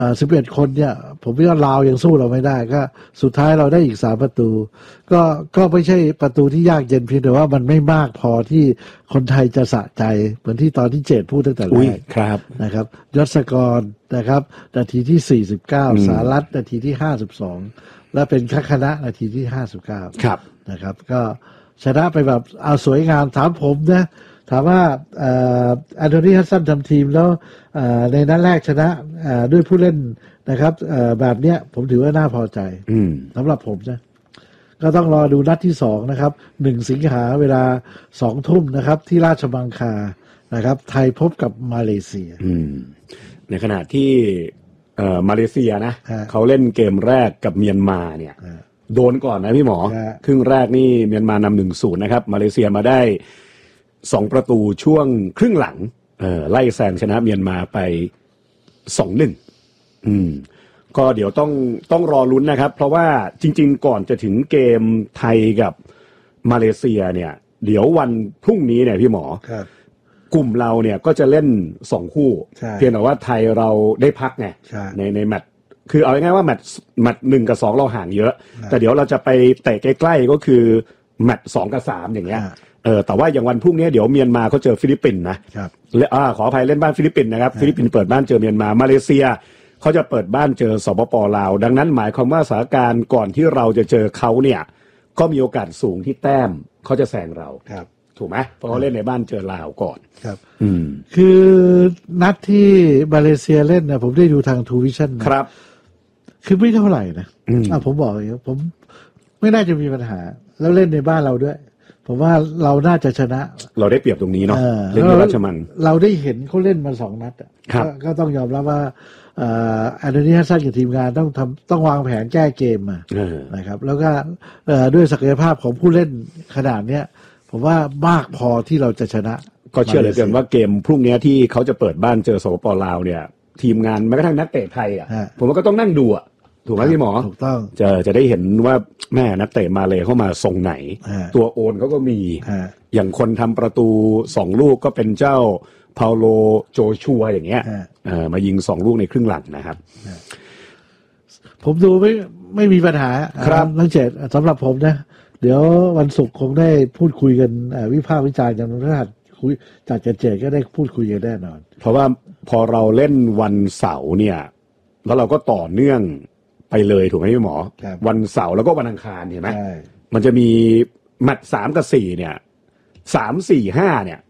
11 คนเนี่ยผมว่าลาวยังสู้เราไม่ได้ก็สุดท้ายเราได้อีก3ประตูก็ไม่ใช่ประตูที่ยากเย็นเพียงแต่ว่ามันไม่มากพอที่คนไทยจะสะใจเหมือนที่ตอนที่เจตพูดตั้งแต่แรกนะครับยศกรนะครับนาทีที่49สารัตน์นาทีที่52และเป็นคณะนาทีที่59 ครับนะครับก็ชนะไปแบบเอาสวยงามถามผมนะถามว่าอันโทนีฮัสซันทำทีมแล้วในนัดแรกชนะด้วยผู้เล่นนะครับแบบเนี้ยผมถือว่าน่าพอใจสำหรับผมนะก็ต้องรอดูนัดที่2นะครับ1 สิงหาเวลา 20:00 นนะครับที่ราชมังคลานะครับไทยพบกับมาเลเซียในขณะที่มาเลเซียนะเขาเล่นเกมแรกกับเมียนมาเนี่ยโดนก่อนนะพี่หมอครึ่งแรกนี่เมียนมานำ 1-0 นะครับมาเลเซียมาได้2ประตูช่วงครึ่งหลังไล่แซงชนะเมียนมาไป 2-1 ก็เดี๋ยวต้องรอลุ้นนะครับเพราะว่าจริงๆก่อนจะถึงเกมไทยกับมาเลเซียเนี่ยเดี๋ยววันพรุ่งนี้เนี่ยพี่หมอกลุ่มเราเนี่ยก็จะเล่น2คู่เพียงแต่ว่าไทยเราได้พักไงในแมตช์คือเอาง่ายๆว่าแมตช์1กับ2เราห่างเยอะแต่เดี๋ยวเราจะไปเตะใกล้ๆก็คือแมตช์2กับ3อย่างเงี้ยแต่ว่าอย่างวันพรุ่งนี้เดี๋ยวเมียนมาเขาเจอฟิลิปปินส์นะขออภัยเล่นบ้านฟิลิปปินส์นะครับฟิลิปปินส์เปิดบ้านเจอเมียนมาเลเซียเขาจะเปิดบ้านเจอสปป.ลาวดังนั้นหมายความว่าสถานการณ์ก่อนที่เราจะเจอเขาเนี่ยก็มีโอกาสสูงที่แต้มเขาจะแซงเราถูกไหมเพราะเขาเล่นในบ้านเจอลาวก่อนครับคือนัดที่มาเลเซียเล่นนะผมได้ดูทางทูวิชั่นครับคือไม่เท่าไหร่นะผมบอกอย่างนี้ผมไม่น่าจะมีปัญหาแล้วเล่นในบ้านเราด้วยผมว่าเราน่าจะชนะเราได้เปรียบตรงนี้เนาะเล่นที่ราชมังเราได้เห็นเขาเล่นมา2 นัดก็ต้องยอมรับว่าอันนี้ฮัสซันกับทีมงานต้องวางแผนแก้เกมมานะครับแล้วก็ด้วยศักยภาพของผู้เล่นขนาดเนี้ยผมว่ามากพอที่เราจะชนะก็เชื่อเหลือเกินว่าเกมพรุ่งนี้ที่เขาจะเปิดบ้านเจอสปป.ลาวเนี่ยทีมงานแม้กระทั่งนักเตะไทยผมว่าก็ต้องนั่งดูถูกไหมพี่หมอถูกต้องจะได้เห็นว่าแม่นักเตะมาเลยเข้ามาทรงไหนตัวโอนเขาก็มีอย่างคนทำประตู2 ลูกก็เป็นเจ้าเปาโลโจชัวอย่างเงี้ยมายิง2 ลูกในครึ่งหลังนะครับผมดูไม่มีปัญหาครับน้องเจตสำหรับผมนะเดี๋ยววันศุกร์คงได้พูดคุยกันวิพากษ์วิจารณ์กันวันพฤหัสคุยจากเจตก็ได้พูดคุยกันแน่นอนเพราะว่าพอเราเล่นวันเสาร์เนี่ยแล้วเราก็ต่อเนื่องไปเลยถูกไหมพี่หมอวันเสาร์แล้วก็วันอังคารเห็นไหมมันจะมีแมตช์3กับ4เนี่ย3 4 5เนี่ย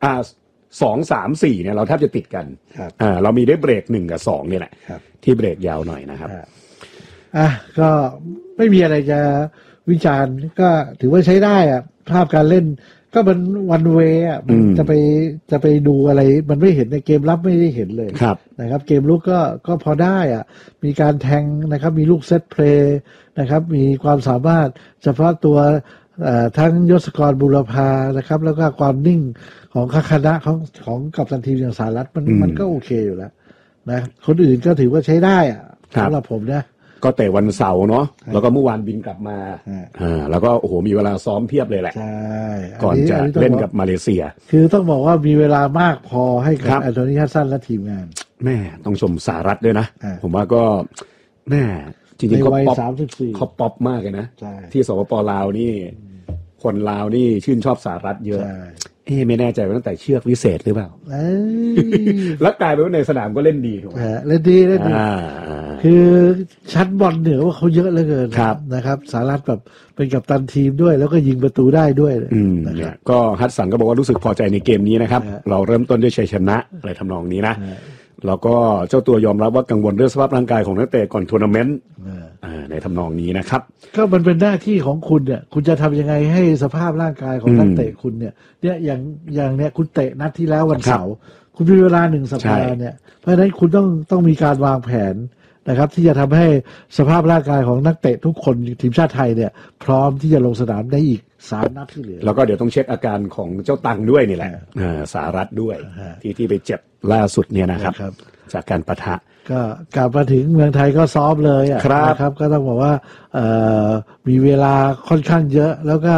2 3 4เนี่ยเราแทบจะติดกันเรามีได้เบรก1กับ2เนี่ยแหละที่เบรกยาวหน่อยนะครับก็ไม่มีอะไรจะวิจารณ์ก็ถือว่าใช้ได้ภาพการเล่นก็มันวันเวย์มันจะไปดูอะไรมันไม่เห็นในเกมรับไม่ได้เห็นเลยนะครับเกมลุกก็พอได้มีการแทงนะครับมีลูกเซตเพลย์นะครับมีความสามารถเฉพาะตัวทั้งยศกรบุรพานะครับแล้วก็ความนิ่งของคณะของกัปตันทีมอย่างสหรัฐมันก็โอเคอยู่แล้วนะคนอื่นก็ถือว่าใช้ได้สำหรับผมนะก็เตะวันเสาร์เนาะแล้วก็เมื่อวานบินกลับมาแล้วก็โอ้โหมีเวลาซ้อมเพียบเลยแหละก่อนจะเล่นกับมาเลเซียคือต้องบอกว่ามีเวลามากพอให้กับแอนโทนี ฮัสซันและทีมงานแม่ต้องชมสหรัฐด้วยนะผมว่าก็แม่จริงๆเขาป๊อปมากเลยนะที่สปป.ลาวนี่คนลาวนี่ชื่นชอบสหรัฐเยอะไม่แน่ใจว่าตั้งแต่เชือกวิเศษหรือเปล่าแล้วกลายเป็นว่าในสนามก็เล่นดีถูกไหมเล่นดีคือชั้นบอลเหนือว่าเขาเยอะเหลือเกินนะครับสหรัฐแบบเป็นกัปตันทีมด้วยแล้วก็ยิงประตูได้ด้วยนะครับก็ฮัตสันก็บอกว่ารู้สึกพอใจในเกมนี้นะครับเราเริ่มต้นด้วยชัยชนะอะไรทำนองนี้นะแล้วก็เจ้าตัวยอมรับว่ากังวลเรื่องสภาพร่างกายของนักเตะก่อนทัวร์นาเมนต์ในทำนองนี้นะครับก็มันเป็นหน้าที่ของคุณเนี่ยคุณจะทำยังไงให้สภาพร่างกายของนักเตะคุณเนี่ยอย่างเนี้ยคุณเตะนัดที่แล้ววันเสาร์คุณมีเวลา1 สัปดาห์เนี่ยเพราะฉะนั้นคุณต้องมีการวางแผนนะครับที่จะทำให้สภาพร่างกายของนักเตะทุกคนทีมชาติไทยเนี่ยพร้อมที่จะลงสนามได้อีก3 นัดที่เหลือแล้วก็เดี๋ยวต้องเช็คอาการของเจ้าตังด้วยนี่แหละสหรัฐด้วยที่ไปเจ็บล่าสุดเนี่ยนะครับจากการปะทะก็กลับมาถึงเมืองไทยก็ซ้อมเลยนะครับก็ต้องบอกว่ามีเวลาค่อนข้างเยอะแล้วก็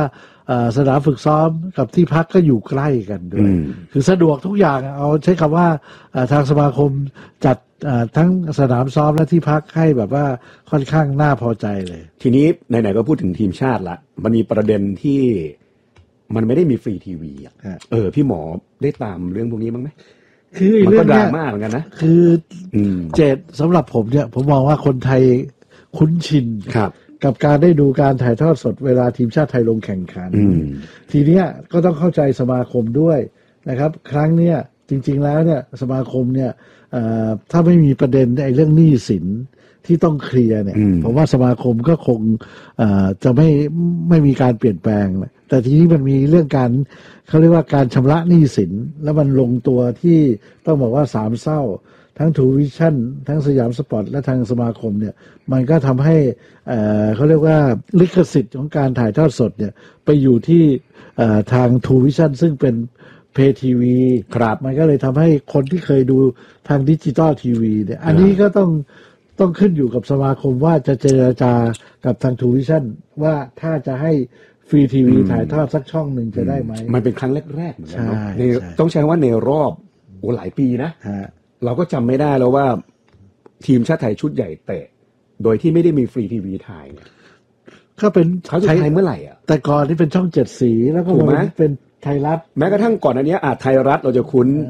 สนามฝึกซ้อมกับที่พักก็อยู่ใกล้กันด้วยคือสะดวกทุกอย่างเอาใช้คำว่าทางสมาคมจัดทั้งสนามซ้อมและที่พักให้แบบว่าค่อนข้างน่าพอใจเลยทีนี้ไหนๆก็พูดถึงทีมชาติละมันมีประเด็นที่มันไม่ได้มีฟรีทีวีพี่หมอได้ตามเรื่องพวกนี้บ้างไหมคือมันเรื่ก็องดรานี้ม่าเหมือนกันนะคือเจตสำหรับผมเนี่ยผมมองว่าคนไทยคุ้นชินกับการได้ดูการถ่ายทอดสดเวลาทีมชาติไทยลงแข่งขันทีเนี้ยก็ต้องเข้าใจสมาคมด้วยนะครับครั้งเนี้ยจริงๆแล้วเนี่ยสมาคมเนี่ยถ้าไม่มีประเด็นไอ้เรื่องหนี้สินที่ต้องเคลียร์เนี่ยผมว่าสมาคมก็คงจะไม่มีการเปลี่ยนแปลงแต่ทีนี้มันมีเรื่องการเขาเรียกว่าการชำระหนี้สินแล้วมันลงตัวที่ต้องบอกว่าสามเศร้าทั้งทูวิชั่นทั้งสยามสปอร์ตและทางสมาคมเนี่ยมันก็ทำให้เขาเรียกว่าลิขสิทธิ์ของการถ่ายทอดสดเนี่ยไปอยู่ที่ทางทูวิชั่นซึ่งเป็นเพย์ทีวีมันก็เลยทำให้คนที่เคยดูทางดิจิตอลทีวีเนี่ยอันนี้ก็ต้องขึ้นอยู่กับสมาคมว่าจะเจรจากับทางทูวิชั่นว่าถ้าจะให้ฟรีทีวีถ่ายทอดสักช่องหนึ่งจะได้ไหมมันเป็นครั้งแรกๆเหมือนกันเนาะต้องใช้ว่าในรอบหลายปีนะเราก็จำไม่ได้แล้วว่าทีมชาติไทยชุดใหญ่เตะโดยที่ไม่ได้มีฟรีทีวีถ่ายเนี่ยเขาจะถ่ายเมื่อไหร่อ่ะแต่ก่อนที่เป็นช่อง7สีแล้วก็เป็นไทยรัฐแม้กระทั่งก่อนอันนี้ไทยรัฐเราจะคุ้น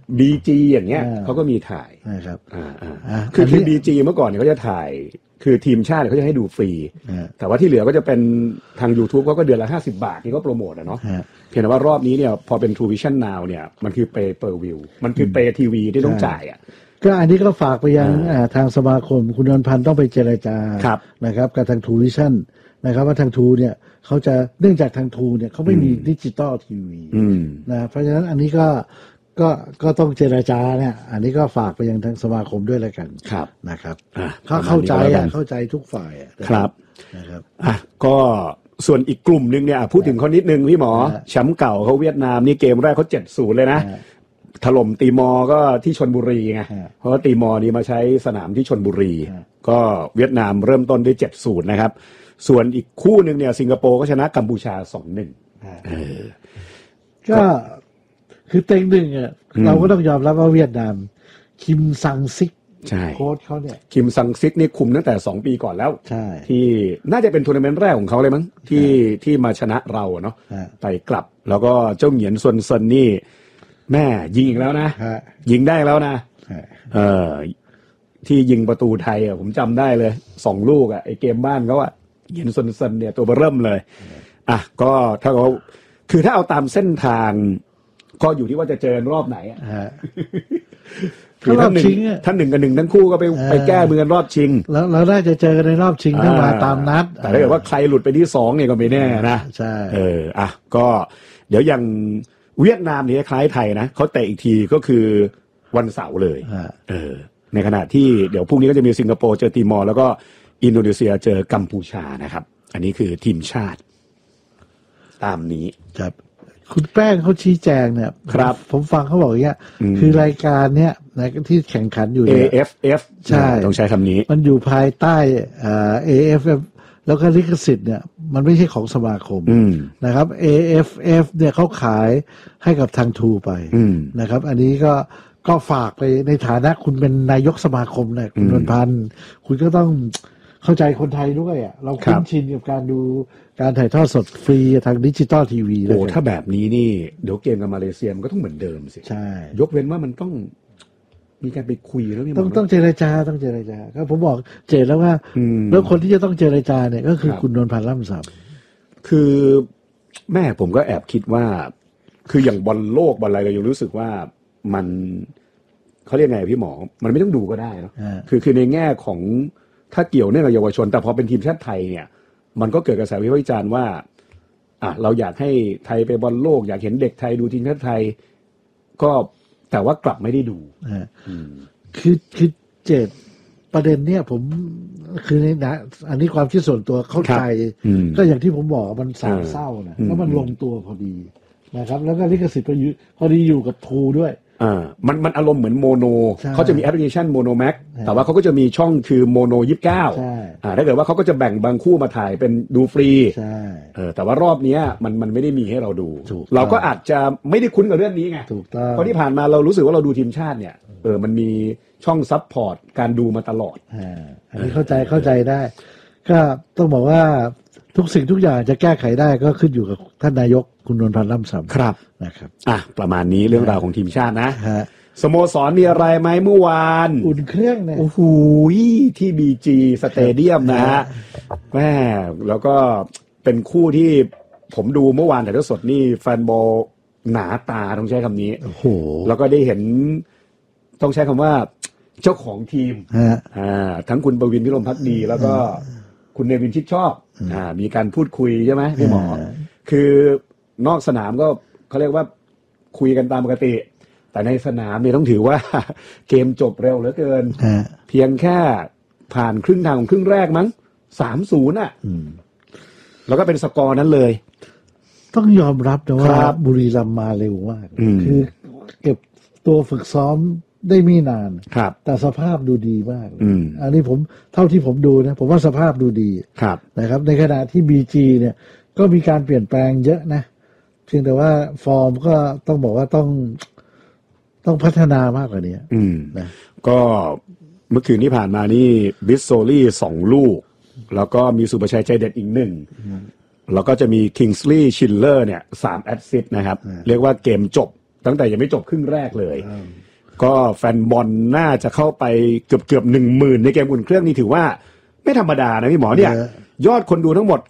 BG อย่างเงี้ยเขาก็มีถ่ายนะครับคือBG เมื่อก่อนเนี่ยเขาจะถ่ายคือทีมชาติเขาจะให้ดูฟรีแต่ว่าที่เหลือก็จะเป็นทาง YouTube ก็เดือนละ50 บาทที่เขาโปรโมทเนาะเพียงแต่ว่ารอบนี้เนี่ยพอเป็น True Vision Now เนี่ยมันคือ Pay per view มันคือ Pay TV ที่ต้องจ่ายก็อันนี้ก็ฝากไปยังทางสมาคมคุณนนท์พันธ์ต้องไปเจรจานะครับกับทาง True Vision นะครับว่าทาง True เนี่ยเขาจะเนื่องจากทาง True เนี่ยเขาไม่มีดิจิตอลทีวีนะเพราะฉะนั้นอันนี้ก็ต้องเจรจาเนี่ยอันนี้ก็ฝากไปยังทางสมาคมด้วยแล้วกันนะครับเข้าใจทุกฝ่ายครับนะครับก็ส่วนอีกกลุ่มนึงเนี่ยพูดถึงเขานิดนึงพี่หมอแชมป์เก่าเขาเวียดนามนี่เกมแรกเขา 7-0 เลยนะถล่มตีมอร์ก็ที่ชลบุรีไงเพราะว่าตีมอร์นี่มาใช้สนามที่ชลบุรีก็เวียดนามเริ่มต้นด้วย 7-0 นะครับส่วนอีกคู่นึงเนี่ยสิงคโปร์ก็ชนะกัมพูชา 2-1 ก็คือเต็งหนึ่งเราก็ต้องยอมรับว่าเวียดนามคิมซังซิกโค้ชเขาเนี่ยคิมซังซิกนี่คุมตั้งแต่2 ปีก่อนแล้วใช่ที่น่าจะเป็นทัวร์นาเมนต์แรกของเขาเลยมั้งที่มาชนะเราเนาะไปกลับแล้วก็เจ้าเหงียนซวนเซินนี่แม่ยิงอีกแล้วนะยิงได้แล้วนะที่ยิงประตูไทยผมจำได้เลย2 ลูกไอเกมบ้านเขาเหงียนซวนเซินเนี่ยตัวเบิ่มเลยก็ถ้าเขาคือถ้าเอาตามเส้นทางก็อยู่ที่ว่าจะเจอรอบไหนคือท่าน1กับ1ทั้งคู่ก็ไปแก้มือกันรอบชิงแล้วเราได้จะเจอกันในรอบชิงถ้ามาตามนัดแต่ถ้าเกิดว่าใครหลุดไปที่2เนี่ยก็ไม่แน่นะใช่ก็เดี๋ยวอย่างเวียดนามนี่คล้ายไทยนะเขาเตะอีกทีก็คือวันเสาร์เลยในขณะที่เดี๋ยวพรุ่งนี้ก็จะมีสิงคโปร์เจอตีมอร์แล้วก็อินโดนีเซียเจอกัมพูชานะครับอันนี้คือทีมชาติตามนี้ครับคุณแป้งเขาชี้แจงเนี่ยครับผมฟังเขาบอกอย่างเงี้ยคือรายการเนี้ยนะที่แข่งขันอยู่เนี่ย AFF ใช่ต้องใช้คำนี้มันอยู่ภายใต้AFF แล้วก็ลิขสิทธิ์เนี่ยมันไม่ใช่ของสมาคมนะครับ AFF เนี่ยเขาขายให้กับทางทูไปนะครับอันนี้ก็ฝากไปในฐานะคุณเป็นนายกสมาคมเนี่ยคุณนนท์พันธ์คุณก็ต้องเข้าใจคนไทยด้วยเราคุ้นชินกับการดูการถ่ายทอดสดฟรีทางดิจิตอลทีวีโอ้ถ้าแบบนี้นี่เดี๋ยวเกมกับมาเลเซียมันก็ต้องเหมือนเดิมสิใช่ยกเว้นว่ามันต้องมีการไปคุยแล้วนี่ต้องเจรจาก็ผมบอกเจรแล้วว่าแล้วคนที่จะต้องเจรจาเนี่ยก็คือคุณนนท์พันธ์ล่ำสับคือแม่ผมก็แอบคิดว่าคืออย่างบอลโลกบอลอะไรเรายังรู้สึกว่ามันเขาเรียกไงพี่หมอมันไม่ต้องดูก็ได้เนาะคือในแง่ของถ้าเกี่ยวเนื่องกับเยาวชนแต่พอเป็นทีมชาติไทยเนี่ยมันก็เกิดกระแสวิพากษ์วิจารณ์ว่าเราอยากให้ไทยไปบอลโลกอยากเห็นเด็กไทยดูทีมชาติไทยก็แต่ว่ากลับไม่ได้ดูคือเจตประเด็นเนี่ยผมคือในนะอันนี้ความคิดส่วนตัวเข้าใจก็อย่างที่ผมบอกมันสามเศร้านะแล้วมันลงตัวพอดีนะครับแล้วก็ลิขสิทธิ์พอดีอยู่กับทูด้วยมันอารมณ์เหมือนโมโนเขาจะมีแอปพลิเคชันโมโนแม็กแต่ว่าเขาก็จะมีช่องคือโมโน29ถ้าเกิดว่าเขาก็จะแบ่งบางคู่มาถ่ายเป็นดูฟรีแต่ว่ารอบนี้มันไม่ได้มีให้เราดูเราก็อาจจะไม่ได้คุ้นกับเรื่องนี้ไงเพราะที่ผ่านมาเรารู้สึกว่าเราดูทีมชาติเนี่ยมันมีช่องซัพพอร์ตการดูมาตลอดอันนี้เข้าใจได้ก็ต้องบอกว่าทุกสิ่งทุกอย่างจะแก้ไขได้ก็ขึ้นอยู่กับท่านนายกคุณนนท์พันธ์ล่ำซำครับนะครับประมาณนี้เรื่องราวของทีมชาตินะสโมสรมีอะไรไหมเมื่อวานอุ่นเครื่องเนี่ยโอ้โหที่ BG สเตเดียมนะฮะแม่แล้วก็เป็นคู่ที่ผมดูเมื่อวานแต่ละสดนี่แฟนบอลหนาตาต้องใช้คำนี้โอ้โหแล้วก็ได้เห็นต้องใช้คำว่าเจ้าของทีมทั้งคุณประวินพิรมภักดีแล้วก็คุณเนวินชิดชอบมีการพูดคุยใช่ไหมพี่หมอคือนอกสนามก็เขาเรียกว่าคุยกันตามปกติแต่ในสนามเนี่ยต้องถือว่าเกมจบเร็วเหลือเกินเพียงแค่ผ่านครึ่งทางของครึ่งแรกมั้ง 3-0 แล้วก็เป็นสกอร์นั้นเลยต้องยอมรับนะว่าบุรีรัมย์มาเร็วมากคือเก็บตัวฝึกซ้อมได้ไม่นานแต่สภาพดูดีมากอันนี้ผมเท่าที่ผมดูนะผมว่าสภาพดูดีนะครับในขณะที่ BG เนี่ยก็มีการเปลี่ยนแปลงเยอะนะเพียงแต่ว่าฟอร์มก็ต้องบอกว่าต้องพัฒนามากกว่านี้นะก็เมื่อคืนที่ผ่านมานี่บิสโซลี่2 ลูกแล้วก็มีสุภชัยใจเด็ดอีก1แล้วก็จะมีคิงส์ลีย์ชิลเลอร์เนี่ย3 แอสซิสต์นะครับเรียกว่าเกมจบตั้งแต่ยังไม่จบครึ่งแรกเลยก็แฟนบอลน่าจะเข้าไปเกือบ 10,000 ในเกมอุ่นเครื่องนี่ถือว่าไม่ธรรมดานะพี่หมอเนี่ยยอดคนดูทั้งหมด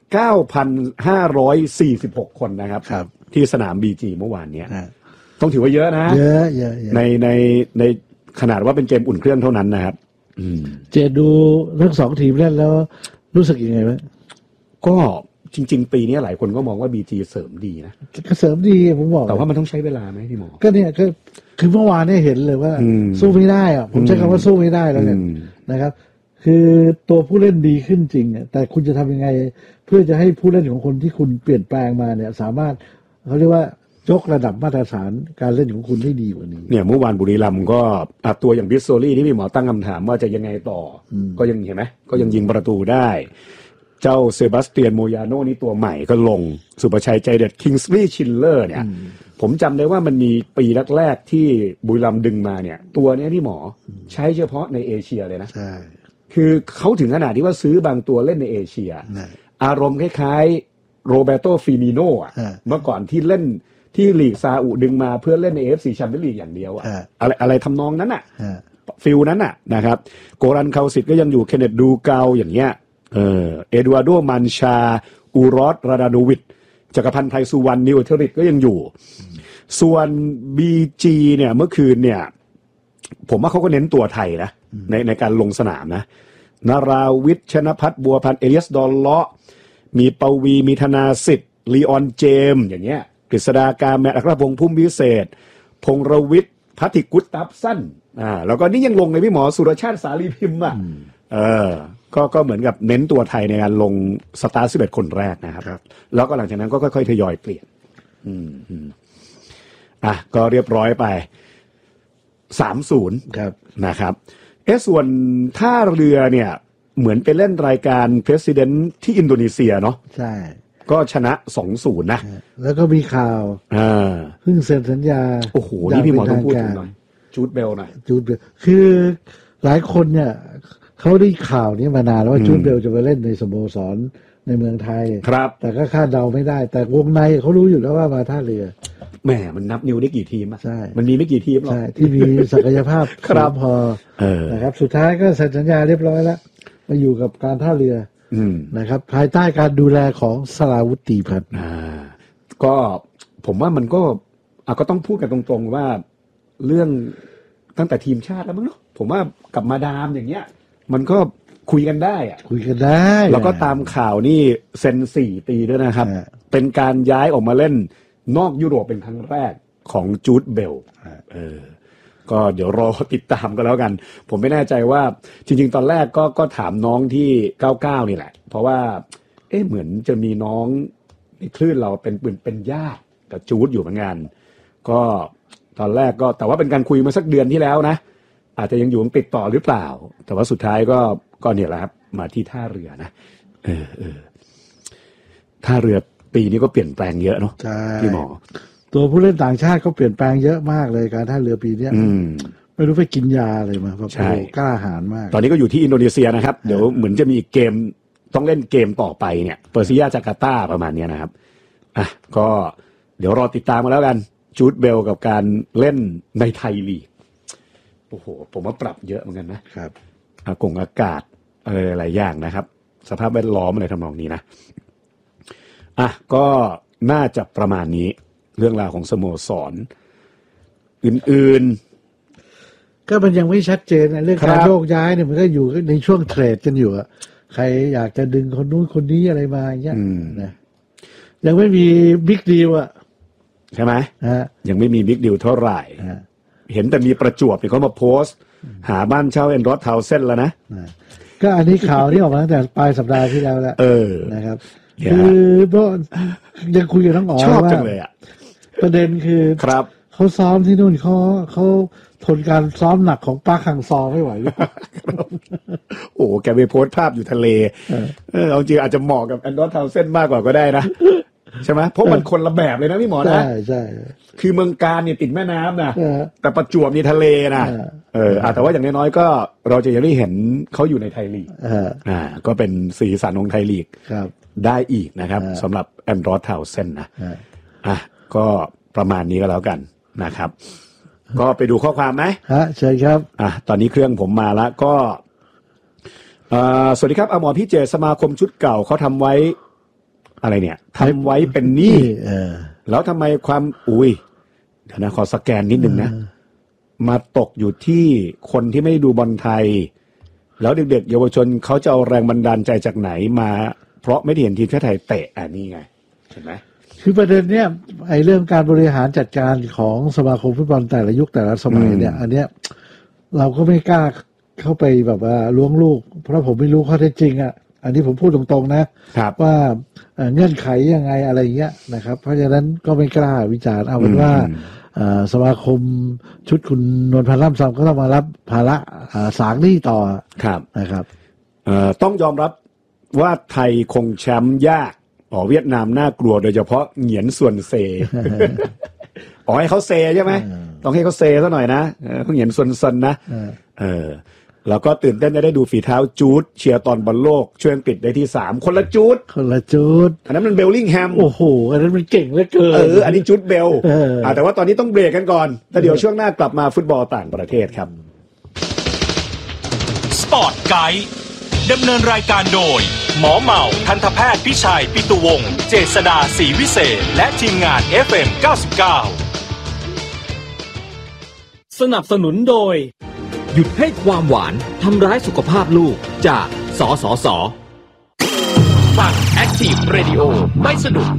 9,546 คนนะครับที่สนาม BG เมื่อวานเนี้ยต้องถือว่าเยอะนะเยอะในขนาดว่าเป็นเกมอุ่นเครื่องเท่านั้นนะครับเจดูทั้ง2 ทีมเล่นแล้วรู้สึกยังไงบ้างก็จริงๆปีนี้หลายคนก็มองว่า BG เสริมดีนะเสริมดีผมบอกแต่ว่ามันต้องใช้เวลาไหมพี่หมอก็เนี่ยคือเมื่อวานเนี่ยเห็นเลยว่าสู้ไม่ได้อะผมใช้คำว่าสู้ไม่ได้แล้วกันนะครับคือตัวผู้เล่นดีขึ้นจริงแต่คุณจะทำยังไงเพื่อจะให้ผู้เล่นของคนที่คุณเปลี่ยนแปลงมาเนี่ยสามารถเขาเรียกว่ายกระดับมาตรฐานการเล่นของคุณให้ดีกว่านี้เนี่ยเมื่อวานบุรีรัมย์ก็ตัวอย่างบิสโซลี่ที่มีหมอตั้งคำถามว่าจะยังไงต่อก็ยังเห็นไหมก็ยังยิงประตูได้เจ้าเซบาสเตียนโมยาโน่นี่ตัวใหม่ก็ลงสุภชัยใจเด็ดคิงส์ลีย์ชิลเลอร์เนี่ยผมจำได้ว่ามันมีปีแรกๆที่บุรีรัมย์ดึงมาเนี่ยตัวนี้ที่หมอใช้เฉพาะในเอเชียเลยนะใช่คือเขาถึงขนาดที่ว่าซื้อบางตัวเล่นในเอเชียอารมณ์คล้ายๆโรเบโตฟิมิโน่เมื่อก่อนที่เล่นที่ลีกซาอุดึงมาเพื่อเล่นใน AFC แชมเปี้ยนลีกอย่างเดียวอะไรทำนองนั้นฟิลนั้นนะครับโกรันเคาสิตก็ยังอยู่เคนเนตดูเกาอย่างเงี้ยเอดูอาร์โดมันชาอูรอสราดาโนวิชจักรพันธ์ไพสุวรรณนิวเทอริตก็ยังอยู่ส่วน BG เนี่ยเมื่อคืนเนี่ยผมว่าเขาก็เน้นตัวไทยนะในการลงสนามนะนาราวิทย์ชนภัทรบัวพันธ์เอเลียสดอลเลาะมีปวีมีธนาสิทธิ์ลีออนเจมอย่างเงี้ยกฤษดากาแมอัครพงษ์พุ่มวิเศษพงษ์รวิทย์พัทธิกุตตับสั้นแล้วก็นี่ยังลงในพี่หมอสุรชาติสาลีพิมพ์ก็เหมือนกับเน้นตัวไทยในการลงสตาร์11 คนแรกนะครับแล้วก็หลังจากนั้นก็ค่อยๆทยอยเปลี่ยนก็เรียบร้อยไป 3-0 ครับนะครับส่วนท่าเรือเนี่ยเหมือนไปเล่นรายการ President ที่อินโดนีเซียเนาะใช่ก็ชนะ 2-0 นะแล้วก็มีข่าวเพิ่งเซ็นสัญญาโอ้โหนี่พี่หมอต้องพูดถึงหน่อยจูดเบลหน่อยจูดเบลคือหลายคนเนี่ยเขาได้ข่าวนี้มานานแล้วว่าจูดเบลจะไปเล่นในสโมสรในเมืองไทยครับแต่ก็คาดเดาไม่ได้แต่วงในเขารู้อยู่แล้วว่ามาท่าเรือแหมมันนับนิ้วได้กี่ทีมใช่มันมีไม่กี่ทีมหรอกใช่ที่มีศักยภาพครับพอนะครับสุดท้ายก็เซ็นสัญญาเรียบร้อยแล้วมาอยู่กับการท่าเรือนะครับภายใต้การดูแลของสราวุธตีพัฒน์ก็ผมว่ามันก็ต้องพูดกันตรงๆว่าเรื่องตั้งแต่ทีมชาติแล้วมั้งเนาะผมว่ากับมาดามอย่างเงี้ยมันก็คุยกันได้คุยกันได้แล้วก็ตามข่าวนี่เซ็น4 ปีด้วยนะครับเป็นการย้ายออกมาเล่นนอกยุโรปเป็นครั้งแรกของจูดเบลก็เดี๋ยวรอติดตามกันแล้วกันผมไม่แน่ใจว่าจริงๆตอนแรกก็ถามน้องที่99นี่แหละเพราะว่าเหมือนจะมีน้องในคลื่นเราเป็นญาติกับจูดอยู่เหมือนกันก็ตอนแรกก็แต่ว่าเป็นการคุยมาสักเดือนที่แล้วนะอาจจะยังอยู่ติดต่อหรือเปล่าแต่ว่าสุดท้ายก็เนี่ยแหละครับมาที่ท่าเรือนะท่าเรือปีนี้ก็เปลี่ยนแปลงเยอะเนาะพี่หมอตัวผู้เล่นต่างชาติก็เปลี่ยนแปลงเยอะมากเลยการท่าเรือปีนี้ไม่รู้ไปกินยาอะไรมาแบบกล้าหาญมากตอนนี้ก็อยู่ที่อินโดนีเซียนะครับเดี๋ยวเหมือนจะมีเกมต้องเล่นเกมต่อไปเนี่ยเปอร์เซียจาการ์ตาประมาณนี้นะครับก็เดี๋ยวรอติดตามมาแล้วกันจูดเบลกับการเล่นในไทยลีกโอ้โหผมว่าปรับเยอะเหมือนกันนะครับอากาศอะไรหลายอย่างนะครับสภาพแวดล้อมอะไรทำนองนี้นะก็น่าจะประมาณนี้เรื่องราวของสโมสรอื่นๆก็มันยังไม่ชัดเจนเรื่องการโยกย้ายเนี่ยมันก็อยู่ในช่วงเทรดกันอยู่อะใครอยากจะดึงคนนู้นคนนี้อะไรมาอย่างเงี้ยนะยังไม่มีบิ๊กดีลอะใช่ไหมยังไม่มีบิ๊กดีลเท่าไหร่เห็นแต่มีประจวบเนี่ยเขามาโพสต์หาบ้านเช่าเอ็นรอดเทาเส้นแล้วนะก็อันนี้ข่าวที่ออกมาตั้งแต่ปลายสัปดาห์ที่แล้วนะครับคือเพราะยังคุยกับน้องอ๋อว่าประเด็นคือครับเขาซ้อมที่นู่นเขาทนการซ้อมหนักของปาร์คฮังซอไม่ไหวหรือเปล่าโอ้แกไปโพสต์ภาพอยู่ทะเลเอาจริงอาจจะเหมาะกับแอนดรอสเทาเส้นมากกว่าก็ได้นะใช่ไหมเพราะมันคนละแบบเลยนะพี่หมอนะใช่คือเมืองการเนี่ยติดแม่น้ำนะแต่ประจวบนี่ทะเลนะแต่ว่าอย่างน้อยๆก็เราจะยังได้เห็นเขาอยู่ในไทยลีกก็เป็นสีสันของไทยลีกได้อีกนะครับสำหรับแอนดรอสเทาเส้นนะก็ประมาณนี้ก็แล้วกันนะครับก็ไปดูข้อความไหมเชิญครับตอนนี้เครื่องผมมาแล้วก็สวัสดีครับอมรพี่เจสมาคมชุดเก่าเขาทำไว้อะไรเนี่ยทำไว้เป็นหนี้แล้วทำไมความเดี๋ยวนะขอสแกนนิดนึงนะมาตกอยู่ที่คนที่ไม่ดูบอลไทยแล้วเด็กๆเยาวชนเขาจะเอาแรงบันดาลใจจากไหนมาเพราะไม่ได้เห็นทีมชาติไทยเตะนี่ไงเห็นไหมคือประเด็นเนี้ยไอ้เรื่องการบริหารจัดการของสมาคมฟุตบอลแต่ละยุคแต่ละสมัยเนี่ยอันเนี้ยเราก็ไม่กล้าเข้าไปแบบว่าล้วงลูกเพราะผมไม่รู้ข้อเท็จจริงอันนี้ผมพูดตรงๆนะว่าเงื่อนไขยังไงอะไรเงี้ยนะครับเพราะฉะนั้นก็ไม่กล้าวิจารณ์เอาเป็นว่าสมาคมชุดคุณนวลพันธ์ล่ำซำก็ต้องมารับภาระสางหนี้ต่อนะครับต้องยอมรับว่าไทยคงแชมป์ยากเวียดนามน่ากลัวโดยเฉพาะเหงียนส่วนเซ ให้เขาเซใช่ไหมต้องให้เขาเซซะหน่อยนะเขาเหงียนส่วนซนนะแล้วก็ตื่นเต้นได้ดูฝีเท้าจูดเชียร์ตอนบอลโลกช่วยอังกฤษได้ที่3คนละจูดอันนั้นมันเบลลิงแฮมโอ้โหอันนั้นมันเก่งเหลือเกินอันนี้จูดเบลแต่ว่าตอนนี้ต้องเบรกกันก่อนแต่เดี๋ยวช่วงหน้ากลับมาฟุตบอลต่างประเทศครับสปอร์ตไกด์ดำเนินรายการโดยหมอเหมาทันตแพทย์พิชัยปิตุวงศ์เจษฎาศรีวิเศษและทีมงาน FM 99 สนับสนุนโดยหยุดให้ความหวานทำร้ายสุขภาพลูกจากสสส. ฟัง Active Radio ไม่สนุก